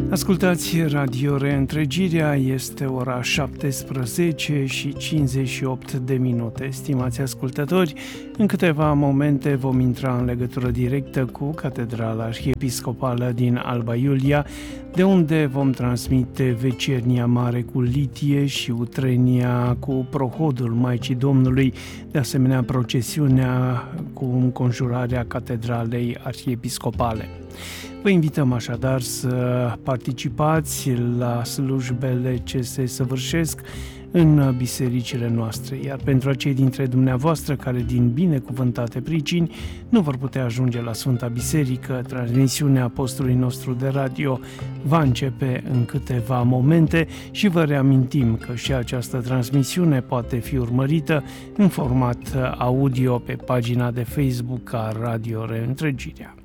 Ascultați Radio Reîntregirea, este ora 17 și 58 de minute. Stimați ascultători, în câteva momente vom intra în legătură directă cu Catedrala Arhiepiscopală din Alba Iulia, de unde vom transmite vecernia mare cu litie și utrenia cu prohodul Maicii Domnului, de asemenea procesiunea cu înconjurarea Catedralei Arhiepiscopale. Vă invităm așadar să participați la slujbele ce se săvârșesc în bisericile noastre, iar pentru acei dintre dumneavoastră care din binecuvântate pricini nu vor putea ajunge la Sfânta Biserică, transmisiunea postului nostru de radio va începe în câteva momente și vă reamintim că și această transmisiune poate fi urmărită în format audio pe pagina de Facebook a Radio Reîntregirea.